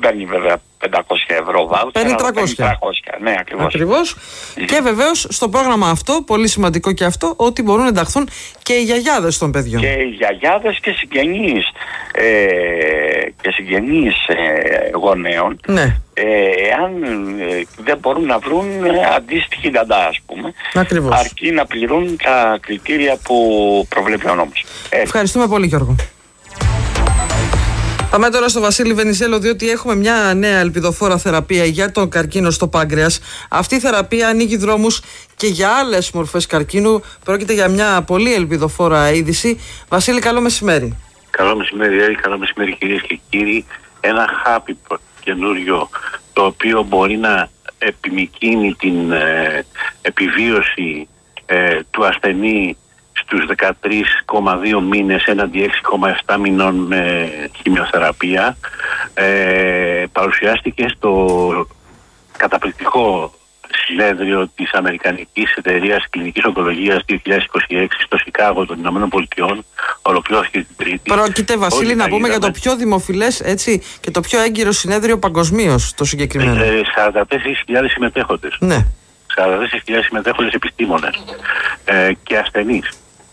παίρνει βέβαια 500 ευρώ βάουτσερ. Παίρνει 300. Ναι, ακριβώς. Και βεβαίως στο πρόγραμμα αυτό, πολύ σημαντικό και αυτό, ότι μπορούν να ενταχθούν και οι γιαγιάδες των παιδιών. Και οι γιαγιάδες και συγγενείς, γονέων. Ναι. Εάν δεν μπορούν να βρουν αντίστοιχη δαντά, ας πούμε. Ακριβώς. Αρκεί να πληρούν τα κριτήρια που προβλέπει ο νόμος. Ευχαριστούμε πολύ, Γιώργο. Πάμε τώρα στο Βασίλη Βενιζέλο, διότι έχουμε μια νέα ελπιδοφόρα θεραπεία για τον καρκίνο στο πάγκρεας. Αυτή η θεραπεία ανοίγει δρόμους και για άλλες μορφές καρκίνου. Πρόκειται για μια πολύ ελπιδοφόρα είδηση. Βασίλη, καλό μεσημέρι. Καλό μεσημέρι, καλό μεσημέρι κυρίες και κύριοι. Ένα χάπι καινούριο, το οποίο μπορεί να επιμικρύνει την επιβίωση του ασθενή στους 13,2 μήνες έναντι 6,7 μηνών με χημειοθεραπεία, παρουσιάστηκε στο καταπληκτικό συνέδριο της Αμερικανικής Εταιρείας Κλινικής Ογκολογίας 2026 στο Σικάγο των Ηνωμένων Πολιτειών. Ολοκληρώθηκε την Τρίτη. Πρόκειται, Βασίλη, να πούμε για το πιο δημοφιλές, έτσι, και το πιο έγκυρο συνέδριο παγκοσμίως το συγκεκριμένο. 44.000 συμμετέχοντες. Ναι. 44.000 συμμετέχοντες επιστήμονες και ασθενείς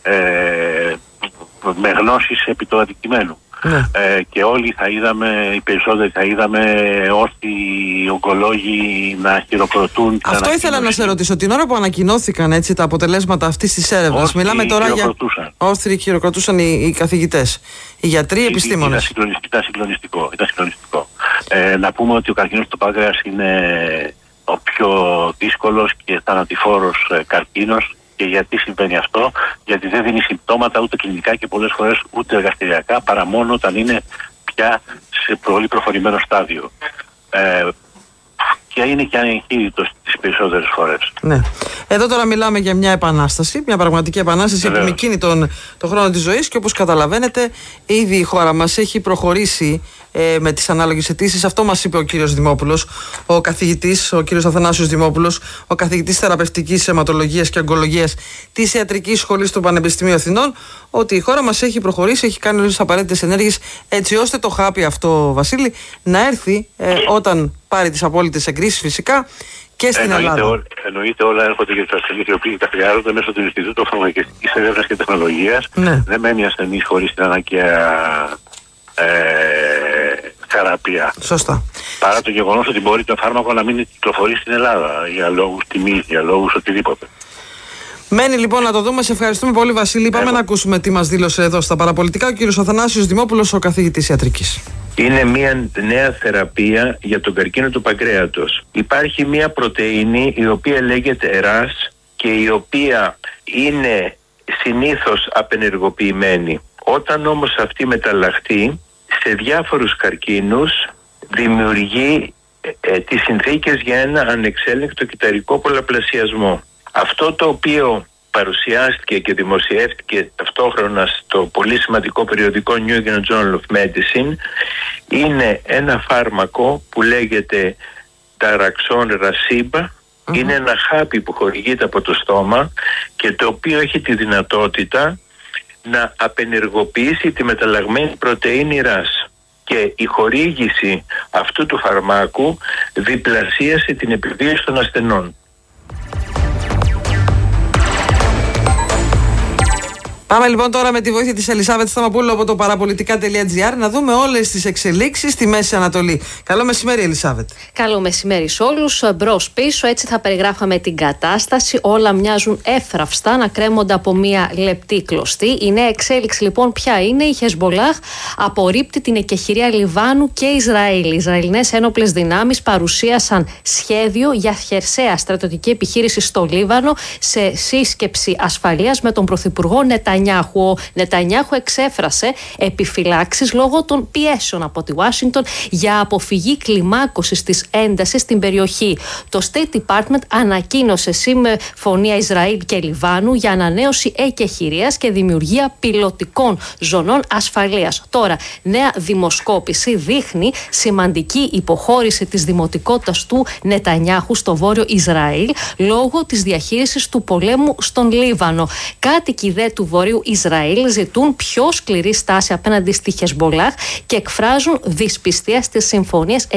με γνώσεις επί του αντικειμένου. Ναι. Και όλοι θα είδαμε, οι περισσότεροι θα είδαμε όρθιοι ογκολόγοι να χειροκροτούν. Αυτό ήθελα να σε ρωτήσω. Την ώρα που ανακοινώθηκαν, έτσι, τα αποτελέσματα αυτής της έρευνας, μιλάμε τώρα για. Όρθιοι χειροκροτούσαν οι καθηγητές, οι γιατροί, οι επιστήμονες. Ήταν συγκλονιστικό. Να πούμε ότι ο καρκίνος του πάγκρεας είναι ο πιο δύσκολος και θανατηφόρος καρκίνος. Και γιατί συμβαίνει αυτό? Γιατί δεν δίνει συμπτώματα ούτε κλινικά και πολλές φορές ούτε εργαστηριακά, παρά μόνο όταν είναι πια σε πολύ προχωρημένο στάδιο. Και είναι και ανεγχείρητος τις περισσότερες φορές. Ναι. Εδώ τώρα μιλάμε για μια επανάσταση, μια πραγματική επανάσταση, επιμικρύνει τον χρόνο της ζωής, και όπως καταλαβαίνετε ήδη η χώρα μας έχει προχωρήσει με τις ανάλογες αιτήσεις. Αυτό μας είπε ο κύριος Δημόπουλος, ο καθηγητής, ο κύριος Αθανάσιος Δημόπουλος, ο καθηγητής θεραπευτικής αιματολογίας και ογκολογίας της Ιατρικής Σχολής του Πανεπιστημίου Αθηνών, ότι η χώρα μας έχει προχωρήσει, έχει κάνει όλες τις απαραίτητες ενέργειες, έτσι ώστε το χάπι αυτό, Βασίλη, να έρθει όταν πάρει τις απόλυτες εγκρίσεις, φυσικά, και στην Ελλάδα. Εννοείται όλα έρχονται για τους ασθενείς οι οποίοι τα χρειάζονται μέσω του Ινστιτούτου Φαρμακευτικής Έρευνας και Τεχνολογίας. Ναι. Δεν μένει ασθενής χωρίς την αναγκαία θεραπεία. Σωστά. Παρά το γεγονός ότι μπορεί το φάρμακο να μην κυκλοφορεί στην Ελλάδα για λόγους τιμής, για λόγους οτιδήποτε. Μένει λοιπόν να το δούμε. Σε ευχαριστούμε πολύ, Βασίλη. Πάμε να ακούσουμε τι μας δήλωσε εδώ στα παραπολιτικά ο κύριος Αθανάσιος Δημόπουλος, ο καθηγητής ιατρικής. Είναι μια νέα θεραπεία για τον καρκίνο του παγκρέατος. Υπάρχει μια πρωτεΐνη η οποία λέγεται RAS και η οποία είναι συνήθως απενεργοποιημένη. Όταν όμως αυτή μεταλλαχτεί σε διάφορους καρκίνους, δημιουργεί τις συνθήκες για ένα ανεξέλεγκτο κυταρικό πολλαπλασιασμό. Αυτό το οποίο παρουσιάστηκε και δημοσιεύτηκε ταυτόχρονα στο πολύ σημαντικό περιοδικό New England Journal of Medicine είναι ένα φάρμακο που λέγεται Taraxon Racib. Είναι ένα χάπι που χορηγείται από το στόμα και το οποίο έχει τη δυνατότητα να απενεργοποιήσει τη μεταλλαγμένη πρωτεΐνη RAS. Και η χορήγηση αυτού του φαρμάκου διπλασίασε την επιβίωση των ασθενών. Πάμε λοιπόν τώρα με τη βοήθεια της Ελισάβετ Σταμαπούλου από το παραπολιτικά.gr να δούμε όλες τις εξελίξεις στη Μέση Ανατολή. Καλό μεσημέρι, Ελισάβετ. Καλό μεσημέρι σε όλους. Μπρος πίσω, έτσι θα περιγράφαμε την κατάσταση. Όλα μοιάζουν εύθραυστα να κρέμονται από μια λεπτή κλωστή. Η νέα εξέλιξη λοιπόν ποια είναι? Η Χεσμπολάχ απορρίπτει την εκεχηρία Λιβάνου και Ισραήλ. Οι Ισραηλινές ένοπλες δυνάμεις παρουσίασαν σχέδιο για χερσαία στρατιωτική επιχείρηση στο Λίβανο σε σύσκεψη ασφαλείας με τον Πρωθυπουργό Νετανιάχου. Ο Νετανιάχου εξέφρασε επιφυλάξεις λόγω των πιέσεων από τη Ουάσιγκτον για αποφυγή κλιμάκωσης της έντασης στην περιοχή. Το State Department ανακοίνωσε συμφωνία Ισραήλ και Λιβάνου για ανανέωση εκεχηρίας και δημιουργία πιλωτικών ζωνών ασφαλείας. Τώρα, νέα δημοσκόπηση δείχνει σημαντική υποχώρηση της δημοτικότητας του Νετανιάχου στο βόρειο Ισραήλ λόγω της διαχείρισης του πολέμου στον Λίβανο. Κάτοικοι δε του Βορείου Ισραήλ ζητούν πιο σκληρή στάση απέναντι στη Χεσμπολάχ και εκφράζουν δυσπιστία στις συμφωνίες